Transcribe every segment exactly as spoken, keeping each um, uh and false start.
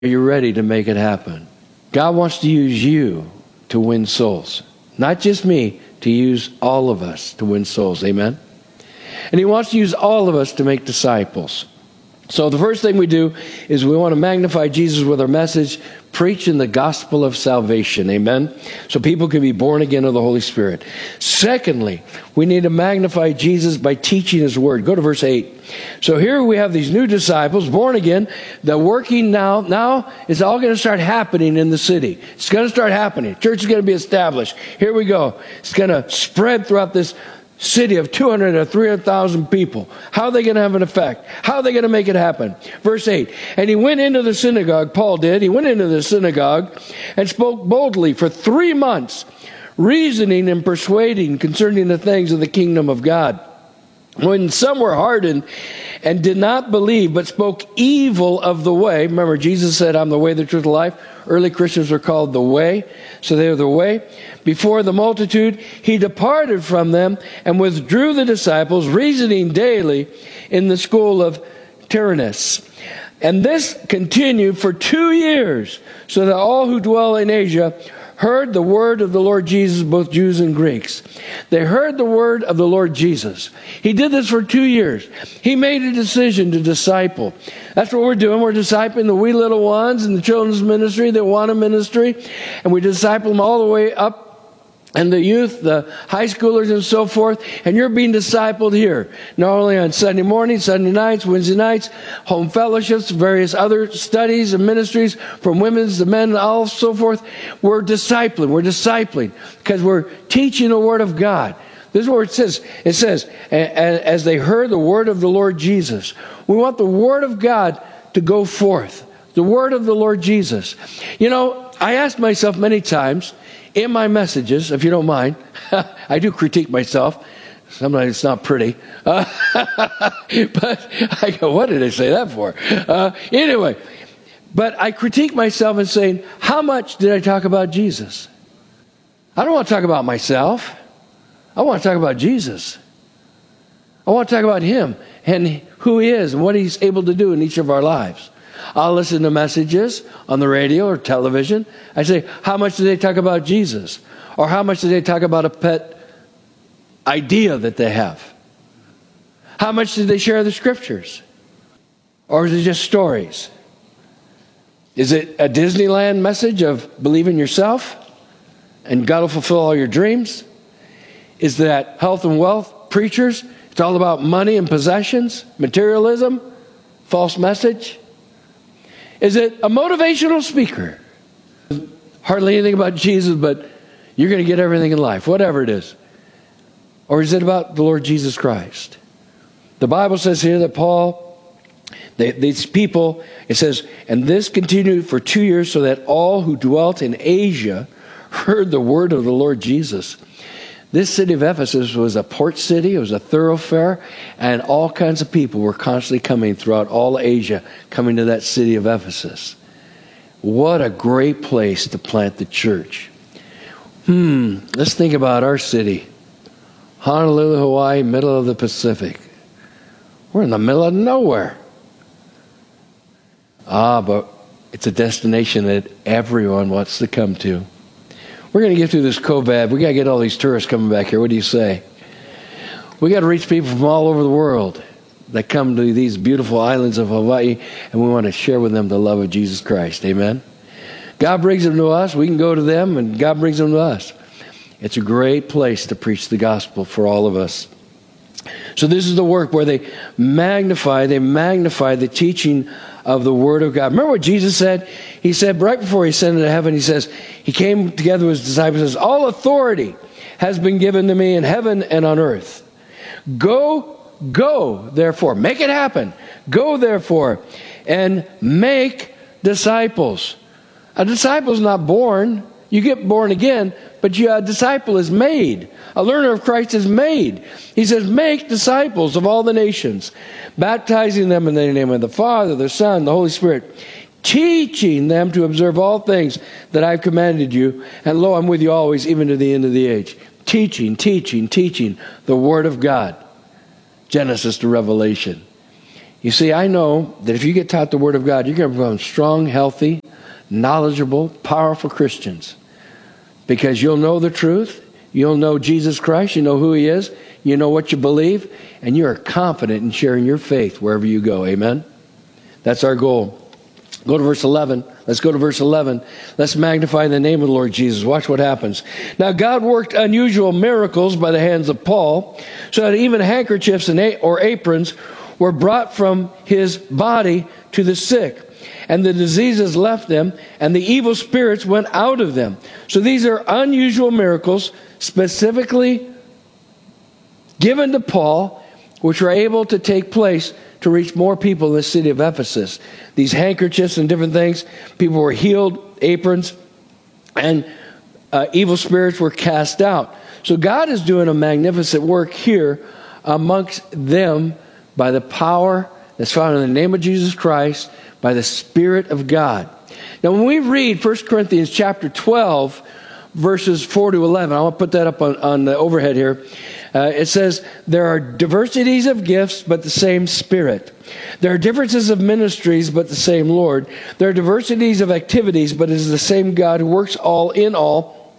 Are you ready to make it happen? God wants to use you to win souls. Not just me, to use all of us to win souls. Amen? And He wants to use all of us to make disciples. So the first thing we do is we want to magnify Jesus with our message, preaching the gospel of salvation. Amen? So people can be born again of the Holy Spirit. Secondly, we need to magnify Jesus by teaching His word. Go to verse eight. So here we have these new disciples, born again. They're working now. Now it's all going to start happening in the city. It's going to start happening. Church is going to be established. Here we go. It's going to spread throughout this city of two hundred or three hundred thousand people. How are they going to have an effect? How are they going to make it happen? Verse eight, and he went into the synagogue, Paul did, he went into the synagogue and spoke boldly for three months, reasoning and persuading concerning the things of the kingdom of God. When some were hardened and did not believe, but spoke evil of the way. Remember, Jesus said, I'm the way, the truth, and life. Early Christians were called the way. So they were the way. Before the multitude, he departed from them and withdrew the disciples, reasoning daily in the school of Tyrannus. And this continued for two years, so that all who dwell in Asia heard the word of the Lord Jesus, both Jews and Greeks. They heard the word of the Lord Jesus. He did this for two years. He made a decision to disciple. That's what we're doing. We're discipling the wee little ones in the children's ministry, the Awana ministry, and we disciple them all the way up. And the youth, the high schoolers and so forth. And you're being discipled here. Not only on Sunday mornings, Sunday nights, Wednesday nights, home fellowships, various other studies and ministries from women's to men and all so forth. We're discipling. We're discipling because we're teaching the Word of God. This is what it says. It says, as they heard the word of the Lord Jesus. We want the Word of God to go forth. The word of the Lord Jesus. You know, I asked myself many times, in my messages, if you don't mind, I do critique myself. Sometimes it's not pretty. Uh, but I go, what did I say that for? Uh, anyway, but I critique myself and saying, how much did I talk about Jesus? I don't want to talk about myself. I want to talk about Jesus. I want to talk about Him and who He is and what He's able to do in each of our lives. I'll listen to messages on the radio or television. I say, how much do they talk about Jesus? Or how much do they talk about a pet idea that they have? How much do they share the scriptures? Or is it just stories? Is it a Disneyland message of believe in yourself and God will fulfill all your dreams? Is that health and wealth preachers? It's all about money and possessions, materialism, false message. Is it a motivational speaker? Hardly anything about Jesus, but you're going to get everything in life, whatever it is. Or is it about the Lord Jesus Christ? The Bible says here that Paul, they, these people, it says, and this continued for two years so that all who dwelt in Asia heard the word of the Lord Jesus. This city of Ephesus was a port city. It was a thoroughfare. And all kinds of people were constantly coming throughout all Asia, coming to that city of Ephesus. What a great place to plant the church. Hmm, let's think about our city. Honolulu, Hawaii, middle of the Pacific. We're in the middle of nowhere. Ah, but it's a destination that everyone wants to come to. We're going to get through this COVID. We got to get all these tourists coming back here. What do you say? We got to reach people from all over the world that come to these beautiful islands of Hawaii, and we want to share with them the love of Jesus Christ. Amen? God brings them to us. We can go to them, and God brings them to us. It's a great place to preach the gospel for all of us. So this is the work where they magnify, they magnify the teaching of the Word of God. Remember what Jesus said? He said right before He ascended to heaven, He says, He came together with His disciples and says, all authority has been given to me in heaven and on earth. Go, go, therefore. Make it happen. Go, therefore, and make disciples. A disciple is not born. You get born again, but you, a disciple is made. A learner of Christ is made. He says, make disciples of all the nations, baptizing them in the name of the Father, the Son, the Holy Spirit, teaching them to observe all things that I've commanded you. And lo, I'm with you always, even to the end of the age. Teaching, teaching, teaching the Word of God. Genesis to Revelation. You see, I know that if you get taught the Word of God, you're going to become strong, healthy, knowledgeable, powerful Christians. Because you'll know the truth. You'll know Jesus Christ. You know who He is. You know what you believe. And you are confident in sharing your faith wherever you go. Amen? That's our goal. Go to verse eleven. Let's go to verse eleven. Let's magnify the name of the Lord Jesus. Watch what happens. Now God worked unusual miracles by the hands of Paul, so that even handkerchiefs and a- or aprons were brought from his body to the sick. And the diseases left them, and the evil spirits went out of them. So these are unusual miracles specifically given to Paul, which were able to take place to reach more people in the city of Ephesus. These handkerchiefs and different things, people were healed, aprons, and uh, evil spirits were cast out. So God is doing a magnificent work here amongst them by the power that's found in the name of Jesus Christ, by the Spirit of God. Now when we read First Corinthians chapter twelve, verses four to eleven, I want to put that up on, on the overhead here. Uh, it says, there are diversities of gifts, but the same Spirit. There are differences of ministries, but the same Lord. There are diversities of activities, but it is the same God who works all in all.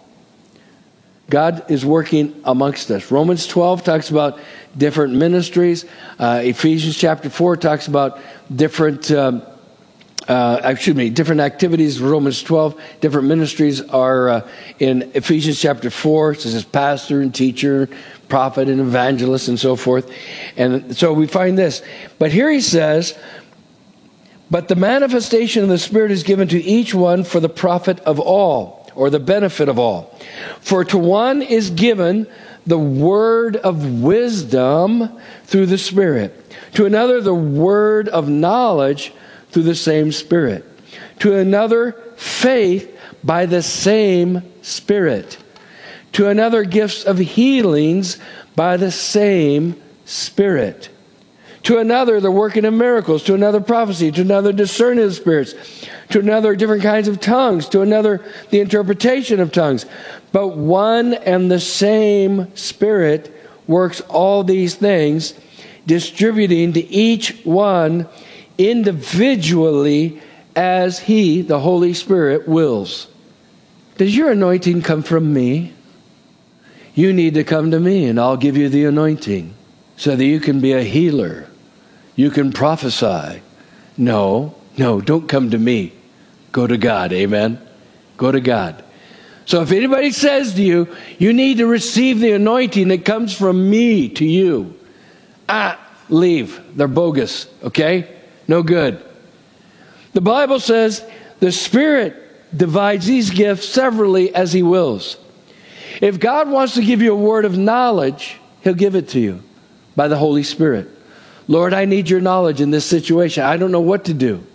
God is working amongst us. Romans twelve talks about different ministries. Uh, Ephesians chapter four talks about different, um, uh, excuse me, different activities. Romans twelve, different ministries are uh, in Ephesians chapter four. It says pastor and teacher, prophet and evangelist and so forth. And so we find this. But here he says, but the manifestation of the Spirit is given to each one for the profit of all, or the benefit of all. For to one is given the word of wisdom through the Spirit. To another, the word of knowledge through the same Spirit. To another, faith by the same Spirit. To another, gifts of healings by the same Spirit. To another, the working of miracles. To another, prophecy. To another, discerning of spirits. To another, different kinds of tongues. To another, the interpretation of tongues. But one and the same Spirit works all these things, distributing to each one individually as He, the Holy Spirit, wills. Does your anointing come from me? You need to come to me and I'll give you the anointing so that you can be a healer. You can prophesy. No, no, don't come to me. Go to God, amen? Go to God. So if anybody says to you, you need to receive the anointing that comes from me to you, ah, leave. They're bogus, okay? No good. The Bible says the Spirit divides these gifts severally as He wills. If God wants to give you a word of knowledge, He'll give it to you by the Holy Spirit. Lord, I need your knowledge in this situation. I don't know what to do.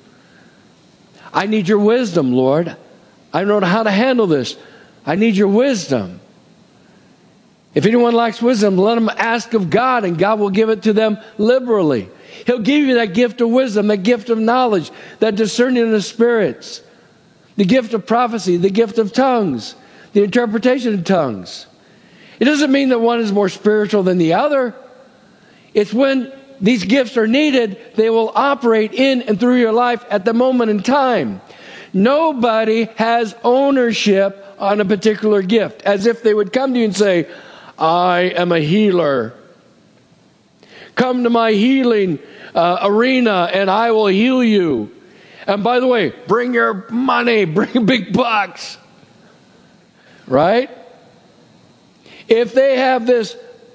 I need your wisdom, Lord. I don't know how to handle this. I need your wisdom. If anyone lacks wisdom, let them ask of God, and God will give it to them liberally. He'll give you that gift of wisdom, that gift of knowledge, that discerning of the spirits, the gift of prophecy, the gift of tongues, the interpretation of tongues. It doesn't mean that one is more spiritual than the other. It's when these gifts are needed, they will operate in and through your life at the moment in time. Nobody has ownership on a particular gift, as if they would come to you and say, I am a healer. Come to my healing uh, arena and I will heal you. And by the way, bring your money, bring big bucks. Right? If they have this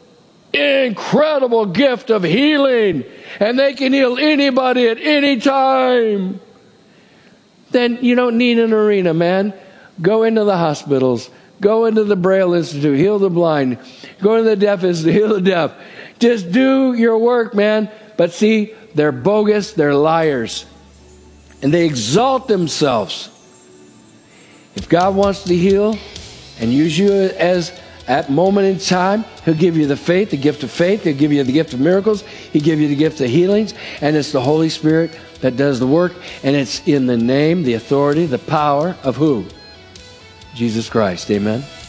incredible gift of healing and they can heal anybody at any time, then you don't need an arena, man. Go into the hospitals. Go into the Braille Institute. Heal the blind. Go to the deaf institute. Heal the deaf. Just do your work, man. But see, they're bogus. They're liars. And they exalt themselves. If God wants to heal and use you as at moment in time, He'll give you the faith, the gift of faith. He'll give you the gift of miracles. He'll give you the gift of healings. And it's the Holy Spirit that does the work. And it's in the name, the authority, the power of who? Jesus Christ. Amen.